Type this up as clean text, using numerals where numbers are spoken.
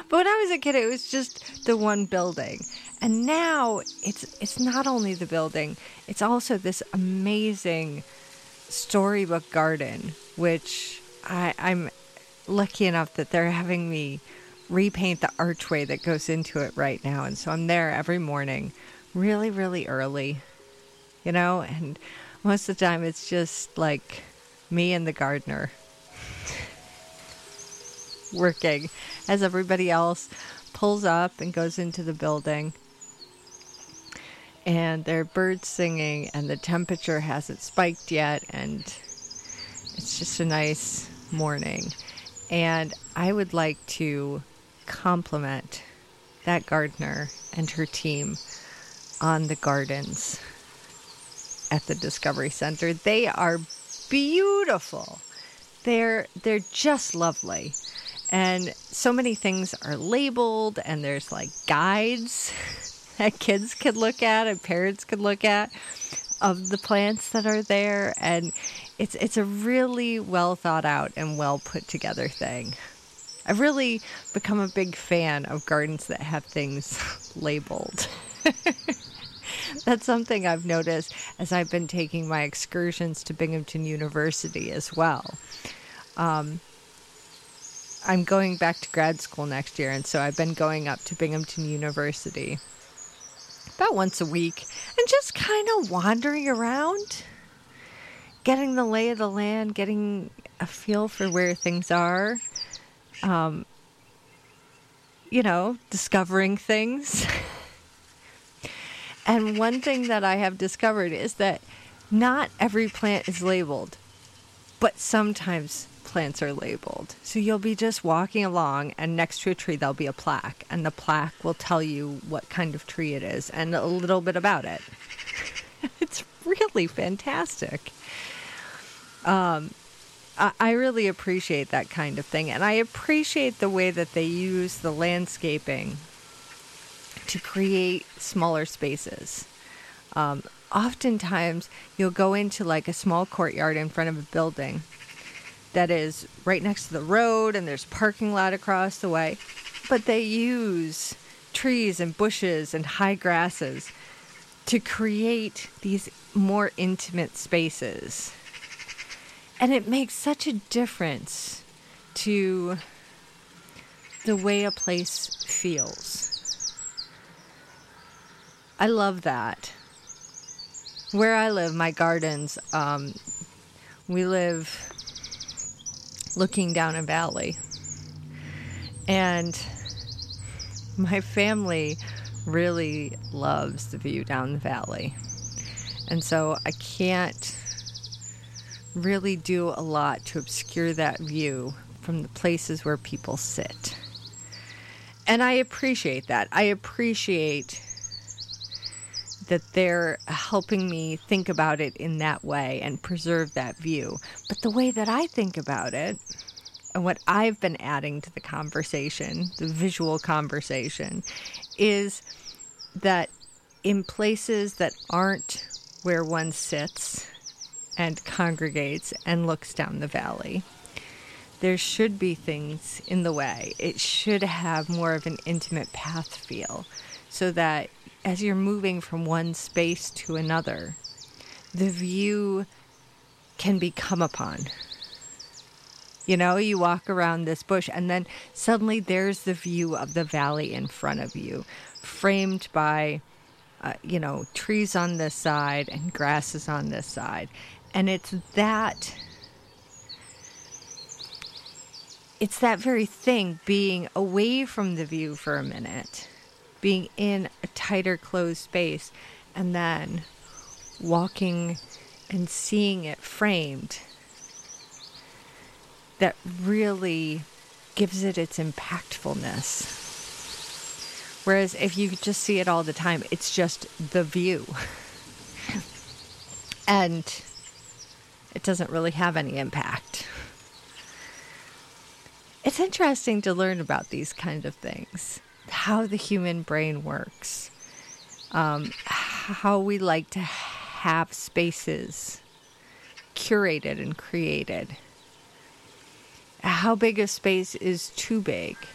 But when I was a kid, it was just the one building. And now it's not only the building, it's also this amazing storybook garden, which I'm lucky enough that they're having me repaint the archway that goes into it right now. And so I'm there every morning, really, really early, and most of the time it's just like me and the gardener working as everybody else pulls up and goes into the building. And there are birds singing, and the temperature hasn't spiked yet, and it's just a nice morning. And I would like to compliment that gardener and her team on the gardens at the Discovery Center. They are beautiful. They're just lovely. And so many things are labeled, and there's like guides that kids could look at and parents could look at of the plants that are there. And it's a really well thought out and well put together thing. I've really become a big fan of gardens that have things labeled. That's something I've noticed as I've been taking my excursions to Binghamton University as well. I'm going back to grad school next year, and so I've been going up to Binghamton University about once a week and just kind of wandering around, getting the lay of the land, getting a feel for where things are, discovering things. And one thing that I have discovered is that not every plant is labeled, but sometimes plants are labeled. So you'll be just walking along, and next to a tree there'll be a plaque, and the plaque will tell you what kind of tree it is and a little bit about it. It's really fantastic. I really appreciate that kind of thing, and I appreciate the way that they use the landscaping to create smaller spaces. Oftentimes you'll go into like a small courtyard in front of a building that is right next to the road, and there's a parking lot across the way, but they use trees and bushes and high grasses to create these more intimate spaces. And it makes such a difference to the way a place feels. I love that. Where I live, my gardens, we live looking down a valley. And my family really loves the view down the valley. And so I can't really do a lot to obscure that view from the places where people sit. And I appreciate that. I appreciate that they're helping me think about it in that way and preserve that view. But the way that I think about it, and what I've been adding to the conversation, the visual conversation, is that in places that aren't where one sits and congregates and looks down the valley, there should be things in the way. It should have more of an intimate path feel, so that as you're moving from one space to another, the view can be come upon. You walk around this bush, and then suddenly there's the view of the valley in front of you, framed by, trees on this side and grasses on this side. And it's that very thing, being away from the view for a minute, being in a tighter closed space, and then walking and seeing it framed, that really gives it its impactfulness. Whereas if you just see it all the time, it's just the view. And it doesn't really have any impact. It's interesting to learn about these kind of things, how the human brain works, how we like to have spaces curated and created, how big a space is too big,